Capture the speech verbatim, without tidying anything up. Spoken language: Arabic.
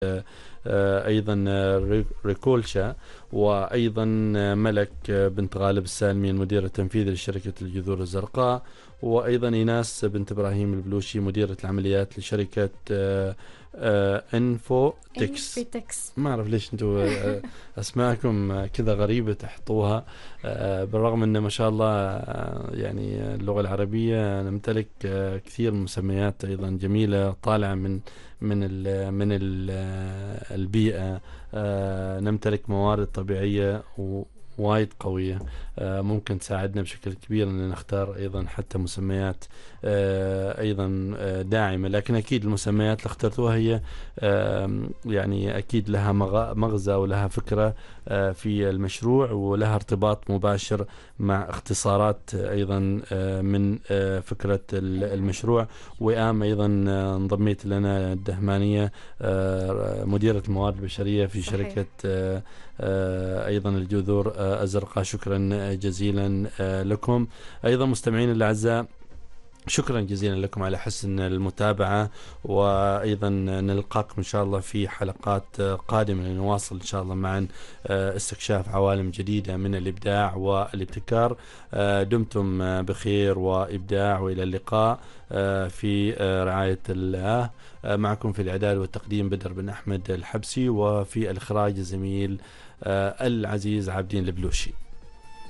أيضا ريكولشا، وأيضا ملك بنت غالب السالمي المدير التنفيذي لشركة الجذور الزرقاء، وأيضا إيناس بنت إبراهيم البلوشي مديرة العمليات لشركة انفو تكس. ما أعرف ليش أنتم أسماءكم كذا غريبة تحطوها، بالرغم أن ما شاء الله يعني اللغة العربية نمتلك كثير مسميات أيضا جميلة طالعة من من ال من ال البيئة. نمتلك موارد طبيعية وايد قوية ممكن تساعدنا بشكل كبير أن نختار أيضا حتى مسميات أيضا داعمة، لكن أكيد المسميات اللي اخترتوها هي يعني أكيد لها مغزى ولها فكرة في المشروع ولها ارتباط مباشر مع اختصارات أيضا من فكرة المشروع. وآم أيضا انضميت لنا الدهمانية مديرة الموارد البشرية في صحيح. شركة أيضا الجذور الزرقاء. شكرا جزيلا لكم. أيضا مستمعين الأعزاء شكرا جزيلا لكم على حسن المتابعة، وأيضا نلقاكم إن شاء الله في حلقات قادمة لنواصل إن شاء الله معا استكشاف عوالم جديدة من الإبداع والابتكار. دمتم بخير وإبداع، وإلى اللقاء في رعاية الله. معكم في الإعداد والتقديم بدر بن أحمد الحبسي، وفي الإخراج الزميل العزيز عابدين البلوشي.